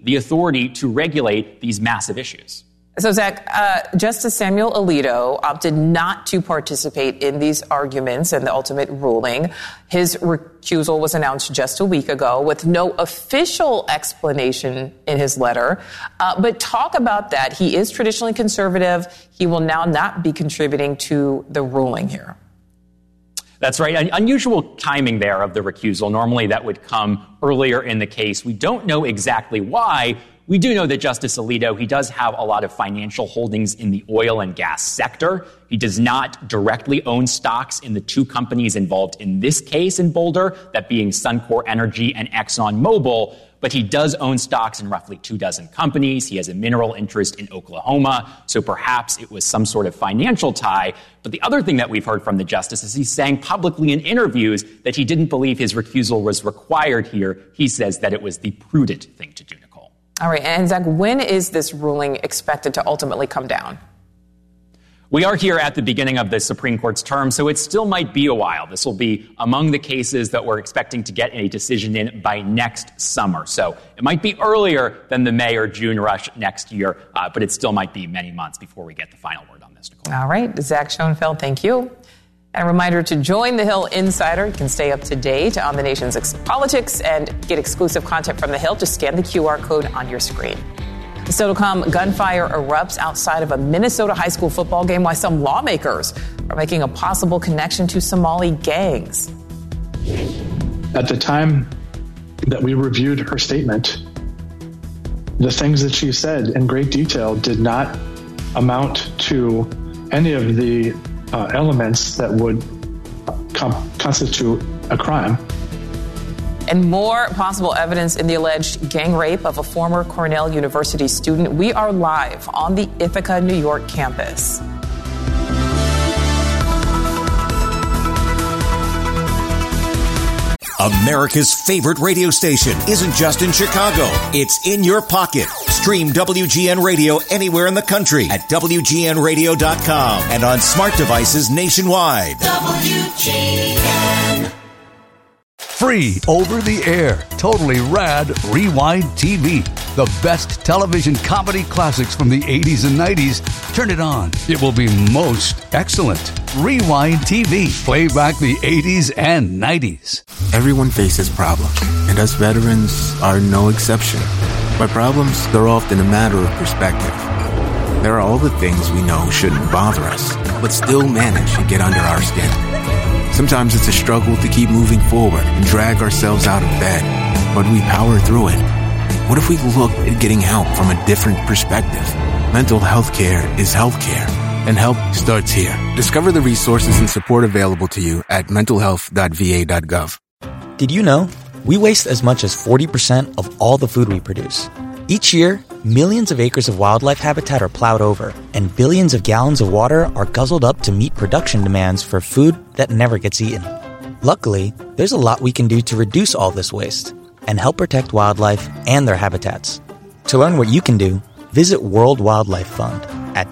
the authority to regulate these massive issues. So, Zach, Justice Samuel Alito opted not to participate in these arguments and the ultimate ruling. His recusal was announced just a week ago with no official explanation in his letter. But talk about that. He is traditionally conservative. He will now not be contributing to the ruling here. That's right. Unusual timing there of the recusal. Normally that would come earlier in the case. We don't know exactly why. We do know that Justice Alito, he does have a lot of financial holdings in the oil and gas sector. He does not directly own stocks in the two companies involved in this case in Boulder, that being Suncor Energy and ExxonMobil. But he does own stocks in roughly 24 companies. He has a mineral interest in Oklahoma, so perhaps it was some sort of financial tie. But the other thing that we've heard from the justice is he's saying publicly in interviews that he didn't believe his recusal was required here. He says that it was the prudent thing to do, Nicole. All right, and Zach, when is this ruling expected to ultimately come down? We are here at the beginning of the Supreme Court's term, so it still might be a while. This will be among the cases that we're expecting to get a decision in by next summer. So it might be earlier than the May or June rush next year, but it still might be many months before we get the final word on this, Nicole. All right, Zach Schoenfeld, thank you. And a reminder to join the Hill Insider. You can stay up to date on the nation's politics and get exclusive content from the Hill. Just scan the QR code on your screen. Still to come, gunfire erupts outside of a Minnesota high school football game while some lawmakers are making a possible connection to Somali gangs. At the time that we reviewed her statement, the things that she said in great detail did not amount to any of the elements that would constitute a crime. And more possible evidence in the alleged gang rape of a former Cornell University student. We are live on the Ithaca, New York campus. America's favorite radio station isn't just in Chicago. It's in your pocket. Stream WGN Radio anywhere in the country at WGNradio.com and on smart devices nationwide. WGN. Free over the air, totally rad Rewind TV. The best television comedy classics from the 80s and 90s. Turn it on. It will be most excellent. Rewind TV. Play back the 80s and 90s. Everyone faces problems, and us veterans are no exception. By problems, they're often a matter of perspective. There are all the things we know shouldn't bother us, but still manage to get under our skin. Sometimes it's a struggle to keep moving forward and drag ourselves out of bed, but we power through it. What if we looked at getting help from a different perspective? Mental health care is health care, and help starts here. Discover the resources and support available to you at mentalhealth.va.gov. Did you know we waste as much as 40% of all the food we produce? Each year, millions of acres of wildlife habitat are plowed over, and billions of gallons of water are guzzled up to meet production demands for food that never gets eaten. Luckily, there's a lot we can do to reduce all this waste and help protect wildlife and their habitats. To learn what you can do, visit World Wildlife Fund at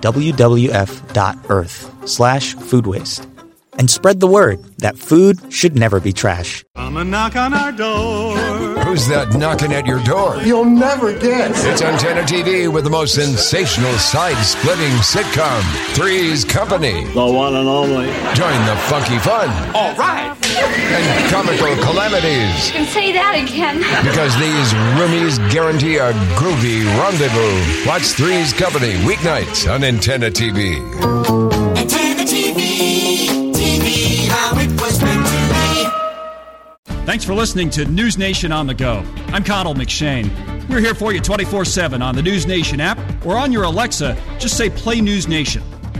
wwf.earth/food waste. And spread the word that food should never be trash. Come and knock on our door. Who's that knocking at your door? You'll never guess. It's Antenna TV with the most sensational side-splitting sitcom, Three's Company. The one and only. Join the funky fun. All right. And comical calamities. You can say that again. Because these roomies guarantee a groovy rendezvous. Watch Three's Company weeknights on Antenna TV. Antenna TV. How it was meant to be. Thanks for listening to News Nation on the Go. I'm Connell McShane. We're here for you 24/7 on the News Nation app or on your Alexa. Just say Play News Nation.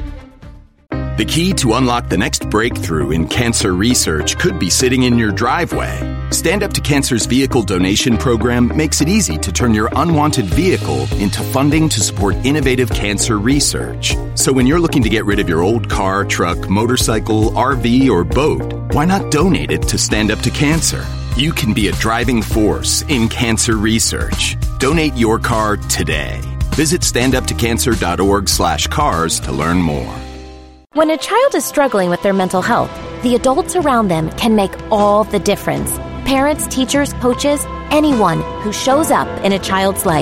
The key to unlock the next breakthrough in cancer research could be sitting in your driveway. Stand Up to Cancer's vehicle donation program makes it easy to turn your unwanted vehicle into funding to support innovative cancer research. So when you're looking to get rid of your old car, truck, motorcycle, RV, or boat, why not donate it to Stand Up to Cancer? You can be a driving force in cancer research. Donate your car today. Visit standuptocancer.org/cars to learn more. When a child is struggling with their mental health, the adults around them can make all the difference. Parents, teachers, coaches, anyone who shows up in a child's life.